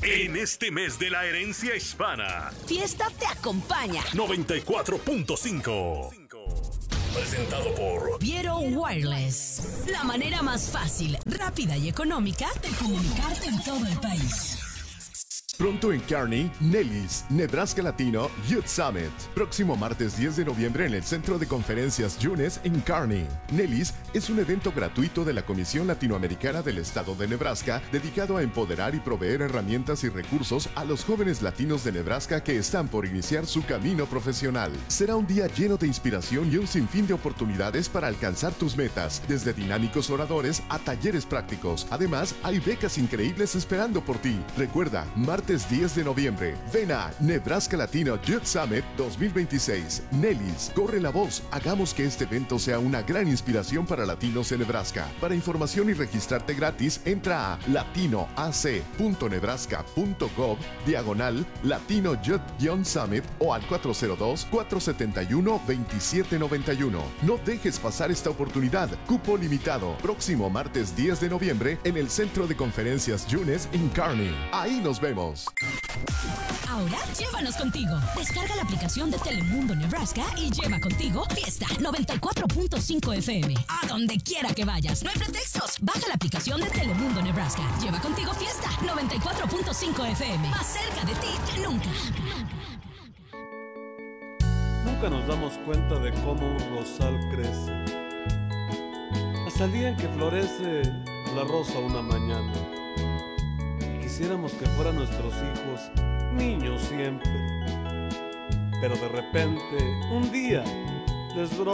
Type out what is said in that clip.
En este mes de la herencia hispana, Fiesta te acompaña. 94.5. Presentado por Viero Wireless. La manera más fácil, rápida y económica de comunicarte en todo el país. Pronto en Kearney, Nelly's, Nebraska Latino Youth Summit. Próximo martes 10 de noviembre en el Centro de Conferencias Yunes en Kearney. Nelly's es un evento gratuito de la Comisión Latinoamericana del Estado de Nebraska dedicado a empoderar y proveer herramientas y recursos a los jóvenes latinos de Nebraska que están por iniciar su camino profesional. Será un día lleno de inspiración y un sinfín de oportunidades para alcanzar tus metas, desde dinámicos oradores a talleres prácticos. Además, hay becas increíbles esperando por ti. Recuerda, martes 10 de noviembre. Ven a Nebraska Latino Youth Summit 2026. Nelly's, corre la voz. Hagamos que este evento sea una gran inspiración para latinos en Nebraska. Para información y registrarte gratis, entra a latinoac.nebraska.gov/Latino Youth Summit o al 402-471-2791. No dejes pasar esta oportunidad. Cupo limitado. Próximo martes 10 de noviembre en el Centro de Conferencias Yunes en Kearney. Ahí nos vemos. Ahora llévanos contigo. Descarga la aplicación de Telemundo Nebraska y lleva contigo Fiesta 94.5 FM. A donde quiera que vayas. No hay pretextos. Baja la aplicación de Telemundo Nebraska. Lleva contigo Fiesta 94.5 FM. Más cerca de ti que nunca. Nunca nos damos cuenta de cómo un rosal crece. Hasta el día en que florece la rosa una mañana. Quisiéramos que fueran nuestros hijos niños siempre, pero de repente, un día, les brota